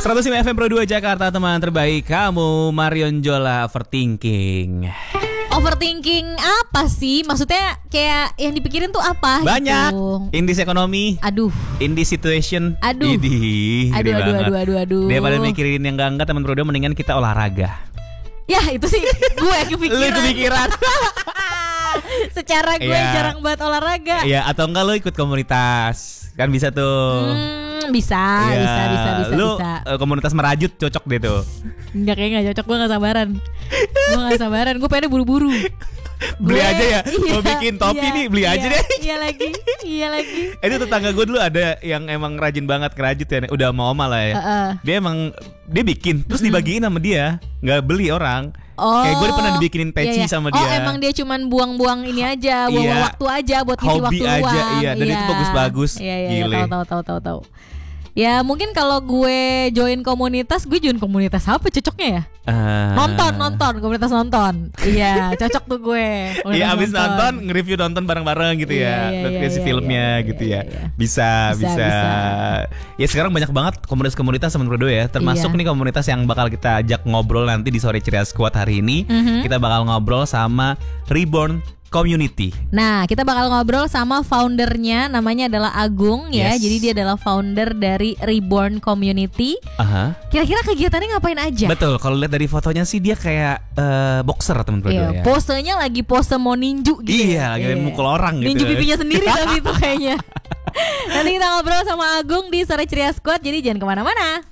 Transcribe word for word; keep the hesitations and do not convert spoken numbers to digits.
seratus lima F M Pro dua Jakarta, teman terbaik kamu, Marion Jola Overthinking. Overthinking apa sih? Maksudnya kayak yang dipikirin tuh apa? Banyak gitu. In this economy. Aduh. In this situation. Aduh. Idih, aduh, aduh, aduh, aduh, aduh. Daripada mikirin yang enggak-enggak, teman Pro dua mendingan kita olahraga. Ya itu sih gue kepikiran. Lu kepikiran. Secara gue ya. jarang buat olahraga. Iya, atau enggak lu ikut komunitas. Kan bisa tuh. Hmm, bisa, ya. bisa, bisa, bisa, lu, bisa. Lu komunitas merajut cocok deh tuh. Enggak, kayaknya gak cocok, gue gak sabaran. Gue gak sabaran, gue pengennya buru-buru. Beli gue, aja ya, iya, mau bikin topi iya, nih, beli iya, aja deh. Iya lagi, iya lagi. Itu tetangga gue dulu ada yang emang rajin banget ngerajut ya, udah mau oma lah ya. Uh-uh. Dia emang, dia bikin, terus Mm-hmm. dibagiin sama dia, gak beli orang. Oh, kayak gue pernah dibikinin peci iya, iya. sama dia. Oh emang dia cuman buang-buang ini aja, buang-buang Iya. waktu aja buat ngisi Hobi waktu aja, luang. iya. Dan itu bagus-bagus. Iya, iya, Gile. tahu, tahu, tahu, tahu, tahu. Ya mungkin kalau gue join komunitas, gue join komunitas apa cocoknya ya? Uh, Nonton, nonton, komunitas nonton. Iya, cocok tuh gue. Iya, abis nonton, nonton nge-review nonton bareng-bareng gitu ya. Iya, iya, Notifikasi iya, filmnya iya, gitu iya, ya. iya. Bisa, Bisa, bisa, bisa. Ya sekarang banyak banget komunitas-komunitas teman berdua ya. Termasuk Iya. nih komunitas yang bakal kita ajak ngobrol nanti di Sore Ceria Squad hari ini. Mhm. Kita bakal ngobrol sama Reborn Community. Nah, kita bakal ngobrol sama foundernya, namanya adalah Agung ya. Yes. Jadi dia adalah founder dari Reborn Community. Aha. Kira-kira kegiatannya ngapain aja? Betul, kalau lihat dari fotonya sih dia kayak eh, boxer teman berdua Iya, ya. posenya lagi pose mau ninju gitu. Iya, lagi mukul orang gitu. Ninju pipinya sendiri tapi itu kayaknya. Nanti kita ngobrol sama Agung di Sore Ceria Squad, jadi jangan kemana-mana.